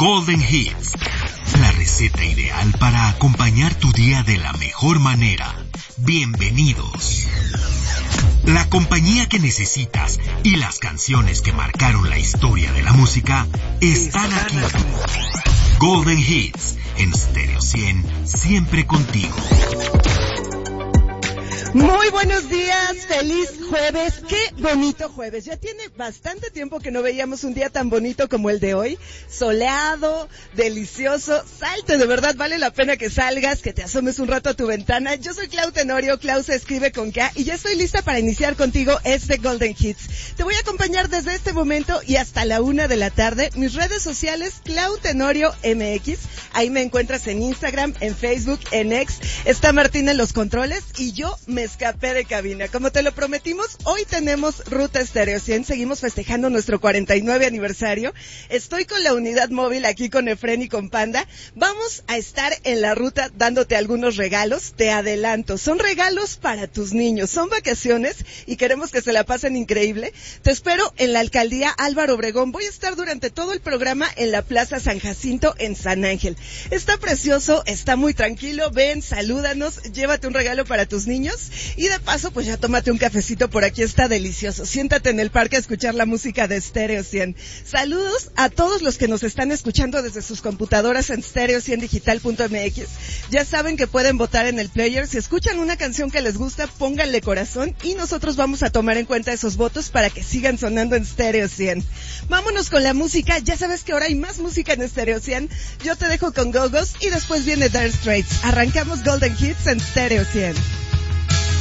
Golden Hits, la receta ideal para acompañar tu día de la mejor manera. Bienvenidos. La compañía que necesitas y las canciones que marcaron la historia de la música están aquí. Golden Hits, en Stereo 100, siempre contigo. Muy buenos días, feliz jueves, qué bonito jueves, ya tiene bastante tiempo que no veíamos un día tan bonito como el de hoy, soleado, delicioso, salte, de verdad vale la pena que salgas, que te asomes un rato a tu ventana. Yo soy Clau Tenorio, Clau se escribe con K y ya estoy lista para iniciar contigo este Golden Hits. Te voy a acompañar desde este momento y hasta la 1 de la tarde, mis redes sociales Clau Tenorio MX, ahí me encuentras en Instagram, en Facebook, en X, está Martín en los controles y yo me escapé de cabina. Como te lo prometimos, hoy tenemos Ruta Stereo 100, seguimos festejando nuestro 49 aniversario. Estoy con la unidad móvil aquí con Efren y con Panda. Vamos a estar en la ruta dándote algunos regalos, te adelanto, son regalos para tus niños, son vacaciones y queremos que se la pasen increíble. Te espero en la alcaldía Álvaro Obregón, voy a estar durante todo el programa en la Plaza San Jacinto en San Ángel. Está precioso, está muy tranquilo, ven, salúdanos, llévate un regalo para tus niños. Y de paso, pues ya tómate un cafecito por aquí, está delicioso. Siéntate en el parque a escuchar la música de Stereo 100. Saludos a todos los que nos están escuchando desde sus computadoras en stereo100digital.mx. Ya saben que pueden votar en el player. Si escuchan una canción que les gusta, pónganle corazón y nosotros vamos a tomar en cuenta esos votos para que sigan sonando en Stereo 100. Vámonos con la música. Ya sabes que ahora hay más música en Stereo 100. Yo te dejo con Go-Go's y después viene Dire Straits. Arrancamos Golden Hits en Stereo 100.